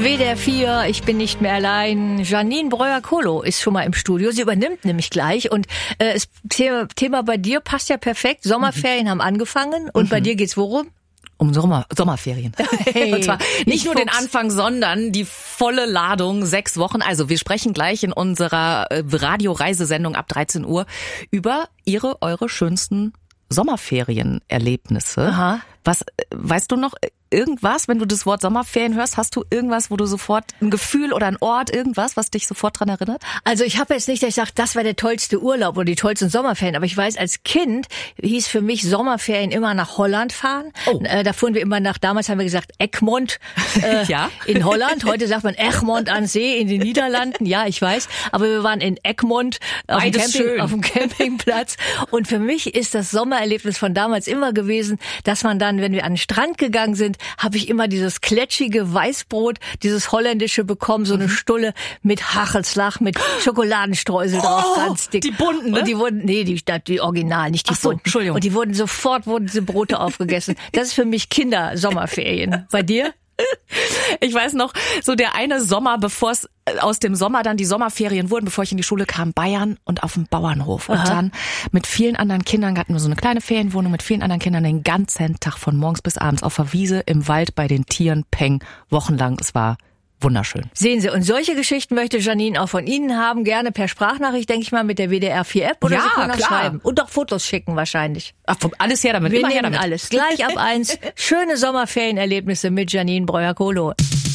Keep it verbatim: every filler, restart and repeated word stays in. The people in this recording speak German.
W D R vier, ich bin nicht mehr allein. Janine Breuer-Kolo ist schon mal im Studio. Sie übernimmt nämlich gleich. Und äh, das Thema, Thema bei dir passt ja perfekt. Sommerferien mhm. haben angefangen. Und mhm. bei dir geht's worum? Um Sommer, Sommerferien. Hey, und zwar nicht nur Fuchs. Den Anfang, sondern die volle Ladung, sechs Wochen. Also wir sprechen gleich in unserer äh, Radioreisesendung ab dreizehn Uhr über Ihre, eure schönsten Sommerferienerlebnisse. Aha. Was, weißt du noch irgendwas, wenn du das Wort Sommerferien hörst, hast du irgendwas, wo du sofort ein Gefühl oder ein Ort, irgendwas, was dich sofort dran erinnert? Also ich habe jetzt nicht, dass ich sage, das war der tollste Urlaub oder die tollsten Sommerferien, aber ich weiß, als Kind hieß für mich Sommerferien immer nach Holland fahren. Oh. Äh, da fuhren wir immer nach, damals haben wir gesagt Egmond äh, ja? in Holland. Heute sagt man Egmond an See in den Niederlanden. Ja, ich weiß, aber wir waren in Egmond auf dem, Camping, auf dem Campingplatz. Und für mich ist das Sommererlebnis von damals immer gewesen, dass man dann, wenn wir an den Strand gegangen sind, habe ich immer dieses kletschige Weißbrot, dieses holländische bekommen, so eine Stulle mit Hachelslach, mit Schokoladenstreusel oh, drauf, ganz dick. Die bunten, ne? Und die wurden, nee, die, die Original, nicht die Ach so, bunten. Entschuldigung. Und die wurden sofort, wurden diese Brote aufgegessen. Das ist für mich Kinder-Sommerferien. Bei dir? Ich weiß noch, so der eine Sommer, bevor es aus dem Sommer dann die Sommerferien wurden, bevor ich in die Schule kam, Bayern und auf dem Bauernhof. Und Aha. dann mit vielen anderen Kindern, hatten wir so eine kleine Ferienwohnung mit vielen anderen Kindern den ganzen Tag von morgens bis abends auf der Wiese, im Wald, bei den Tieren, Peng, wochenlang. Es war wunderschön. Sehen Sie, und solche Geschichten möchte Janine auch von Ihnen haben, gerne per Sprachnachricht, denke ich mal, mit der W D R vier App oder ja, Sie können auch klar. schreiben. Und auch Fotos schicken wahrscheinlich. Ach, alles her damit. Wir immer nehmen her damit. alles. Gleich ab eins. Schöne Sommerferienerlebnisse mit Janine Breuer-Kolo.